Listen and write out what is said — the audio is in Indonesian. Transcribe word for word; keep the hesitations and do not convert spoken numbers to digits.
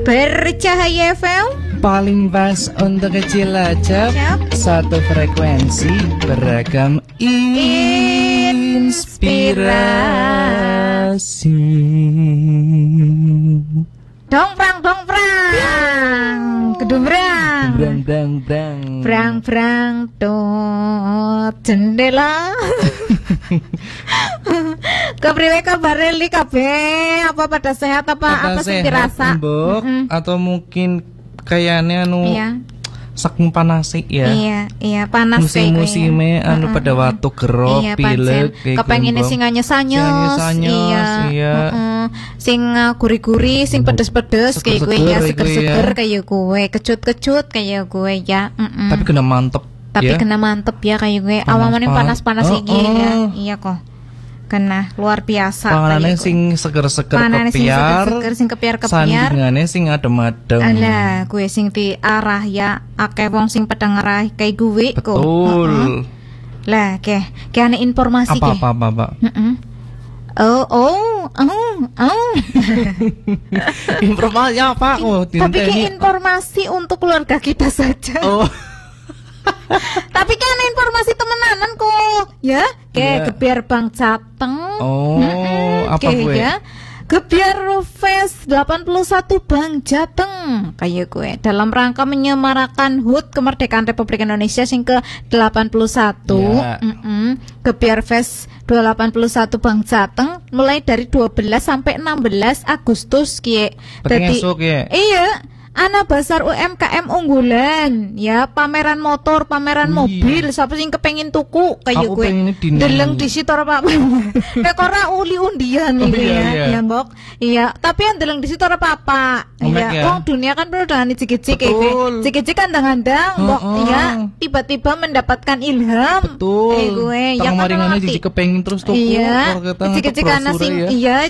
Bercahaya F M paling pas untuk kecilacap, satu frekuensi beragam inspirasi. Dong prang dong prang kedumbrang brang brang brang brang brang dot jendela. Kepriwe kabare li kabeh? Apa pada sehat apa apa sih dirasa? Mbok, mm-hmm. Atau mungkin kayaknya anu iya. Saking panasik ya. Iya, iya panas kayak musim-musimnya anu uh, pada waktu gerok, iya, pilek kayak kepengine sing anyes-anyes, iya. iya. Uh, sing gurih-gurih, sing pedes-pedes kayak gue ya, seger-seger kayak gue, kecut-kecut kayak gue ya. Uh-uh. Tapi kena mantep. Tapi ya? kena mantep ya kayak gue. Awaman panas-panas oh, iki oh. ya. Iya kok. Kena luar biasa. Panganane sing seger-seger kepiar, seger-seger sing kepiar-kepiar. Sandingane sing adem-adem. Alah, gue sing diarah ya akeh wong sing padha ngarah kayak gue kok. Betul. Uh-uh. Lah, ke, ke ane informasi apa, ke. Apa apa apa. Heeh. Oh, oh, oh, oh. Informasi apa? Oh, tapi ke informasi untuk keluarga kita saja. Oh. Tapi kan informasi temenanan kok ya kayak yeah. Gebiar Bang Jateng. Oh, mm-hmm. Apa gue? Ya. Gebiar Fest delapan puluh satu Bang Jateng kayak gue dalam rangka menyemarakan H U T kemerdekaan Republik Indonesia sing ke delapan puluh satu. Yeah. Mm-hmm. Gebiar Fest delapan puluh satu Bang Jateng mulai dari dua belas sampai enam belas Agustus kie. Dadi ya. Iya. Ana Basar U M K M unggulan ya, pameran motor, pameran Wih. mobil, siapa sing kepengin tuku kayak gue deleng di situ ora Pak. Nek ora uli undian oh, iki iya, ya, iya. ya Mbok. Iya, tapi yang deleng di situ ora apa-apa. Iya, wong dunia kan perlu dengan cicik-cicik iki. Cicik-cicik kandang-kandang, Mbok oh, oh. ya, tiba-tiba mendapatkan ilham. Betul. Eh gue yang maringane cicik kepengin terus tuku. Iya. Cicik-cicik ana sing iya,